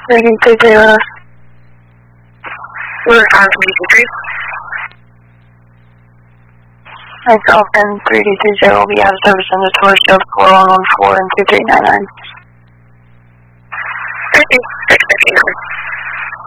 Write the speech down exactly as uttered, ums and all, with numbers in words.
Ready to zero. We're on three two three. Nice open, three D two zero will be out of service in the tour shield four one one four and two three nine nine. Thank you.